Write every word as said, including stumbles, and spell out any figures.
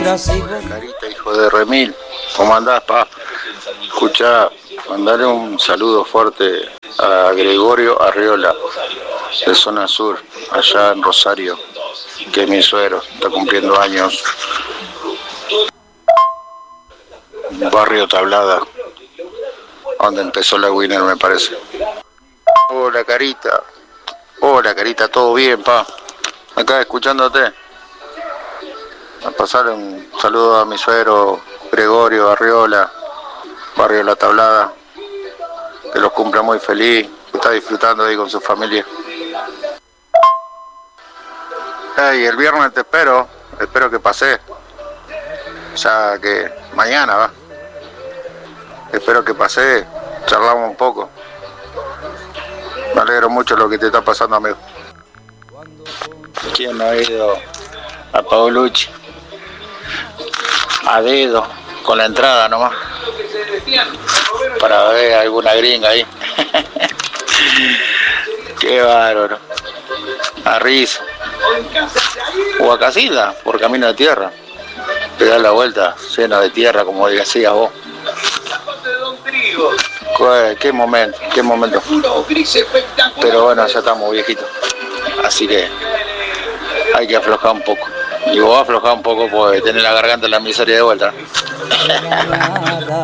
ahora sigo. Carita, hijo de Remil, ¿cómo andás, pa? Escuchá, mandale un saludo fuerte a Gregorio Arriola, de Zona Sur, allá en Rosario, que es mi suegro, está cumpliendo años. Barrio Tablada, donde empezó la Winner, me parece. Hola, Carita. Hola, Carita, ¿todo bien, pa? Acá escuchándote. A pasarle un saludo a mi suegro Gregorio Arriola, Barrio La Tablada, que los cumpla muy feliz, que está disfrutando ahí con su familia. Hey, el viernes te espero, espero que pase, ya que mañana va. Espero que pase, charlamos un poco. Me alegro mucho de lo que te está pasando, amigo. ¿Quién no ha ido a Paulucci? A dedo, con la entrada nomás, para ver alguna gringa ahí. Qué bárbaro. A Rizo o a Casilda, por camino de tierra, pegar la vuelta lleno de tierra, como decías vos. Qué, qué momento, qué momento. Pero bueno, ya estamos viejitos, así que hay que aflojar un poco. Y vos aflojá un poco porque tenés la garganta en la miseria de vuelta.